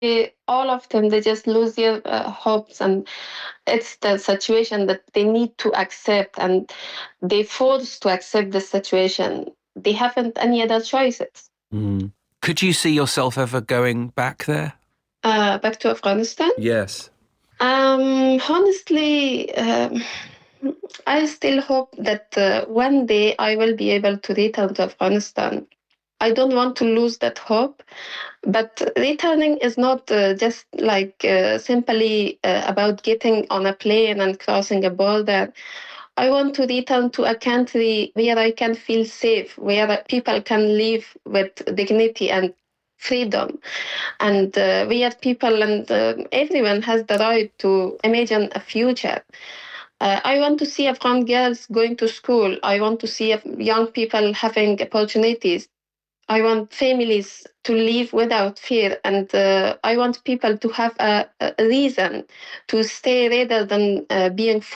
all of them, they just lose their hopes, and it's the situation that they need to accept, and they forced to accept the situation. They haven't any other choices. Mm. Could you see yourself ever going back there? Back to Afghanistan. Yes. Honestly, I still hope that one day I will be able to return to Afghanistan. I don't want to lose that hope, but returning is not just like simply about getting on a plane and crossing a border. I want to return to a country where I can feel safe, where people can live with dignity and freedom, and where people and everyone has the right to imagine a future. I want to see Afghan girls going to school. I want to see young people having opportunities. I want families to live without fear, and I want people to have a reason to stay rather than being